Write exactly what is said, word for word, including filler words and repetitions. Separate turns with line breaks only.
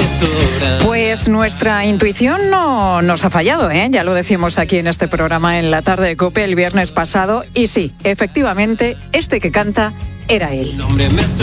Pues nuestra intuición no nos ha fallado, ¿eh? Ya lo decimos aquí en este programa en la tarde de COPE el viernes pasado. Y sí, efectivamente, este que canta era él.